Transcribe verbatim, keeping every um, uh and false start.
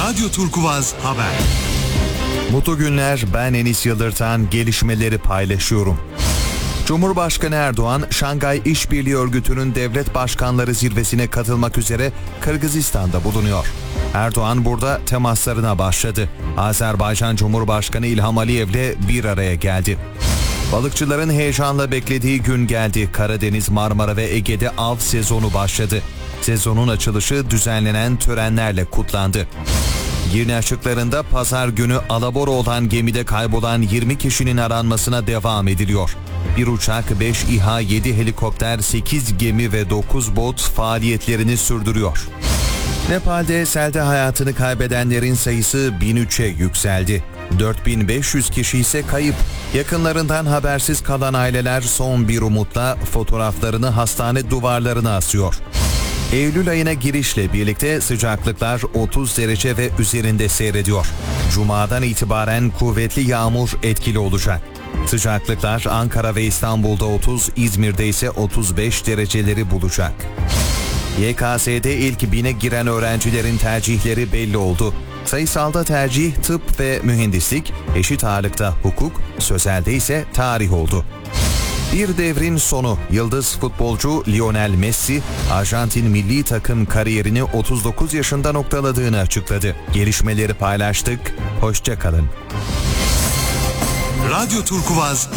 Radyo Turkuvaz Haber. Mutlu günler, ben Enis Yıldırtan, gelişmeleri paylaşıyorum. Cumhurbaşkanı Erdoğan, Şangay İşbirliği Örgütü'nün devlet başkanları zirvesine katılmak üzere Kırgızistan'da bulunuyor. Erdoğan burada temaslarına başladı. Azerbaycan Cumhurbaşkanı İlham Aliyev'le bir araya geldi. Balıkçıların heyecanla beklediği gün geldi. Karadeniz, Marmara ve Ege'de av sezonu başladı. Sezonun açılışı düzenlenen törenlerle kutlandı. Girne açıklarında pazar günü alabora olan gemide kaybolan yirmi kişinin aranmasına devam ediliyor. Bir uçak, beş İHA, yedi helikopter, sekiz gemi ve dokuz bot faaliyetlerini sürdürüyor. Nepal'de selde hayatını kaybedenlerin sayısı bin üçe yükseldi. dört bin beş yüz kişi ise kayıp. Yakınlarından habersiz kalan aileler son bir umutla fotoğraflarını hastane duvarlarına asıyor. Eylül ayına girişle birlikte sıcaklıklar otuz derece ve üzerinde seyrediyor. Cuma'dan itibaren kuvvetli yağmur etkili olacak. Sıcaklıklar Ankara ve İstanbul'da otuz, İzmir'de ise otuz beş dereceleri bulacak. Y K S'de ilk bine giren öğrencilerin tercihleri belli oldu. Sayısalda tercih tıp ve mühendislik, eşit ağırlıkta hukuk, sözelde ise tarih oldu. Bir devrin sonu. Yıldız futbolcu Lionel Messi, Arjantin milli takım kariyerini otuz dokuz yaşında noktaladığını açıkladı. Gelişmeleri paylaştık. Hoşça kalın. Radyo Turkuvaz